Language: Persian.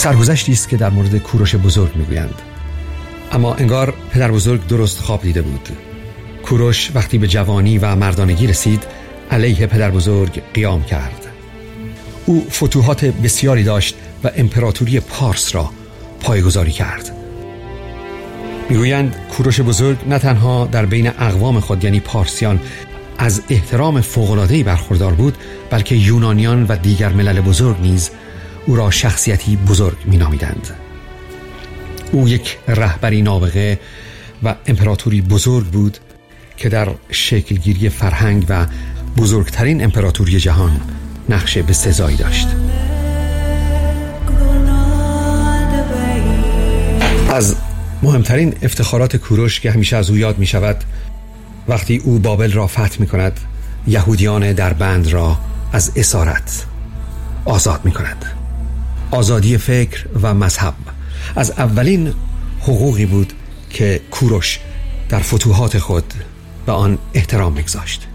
سرگذشتی است که در مورد کوروش بزرگ میگویند. اما انگار پدر بزرگ درست خواب دیده بود. کوروش وقتی به جوانی و مردانگی رسید علیه پدر بزرگ قیام کرد. او فتوحات بسیاری داشت و امپراتوری پارس را پایه‌گذاری کرد. میگویند کوروش بزرگ نه تنها در بین اقوام خود یعنی پارسیان از احترام فوق‌العاده‌ای برخوردار بود، بلکه یونانیان و دیگر ملل بزرگ نیز او را شخصیتی بزرگ می‌نامیدند. او یک رهبری نابغه و امپراتوری بزرگ بود که در شکلگیری فرهنگ و بزرگترین امپراتوری جهان نقش بسزایی داشت. از مهمترین افتخارات کوروش که همیشه از او یاد می شود وقتی او بابل را فتح می کند، یهودیان در بند را از اسارت آزاد می کند. آزادی فکر و مذهب از اولین حقوقی بود که کوروش در فتوحات خود به آن احترام می‌گذاشت.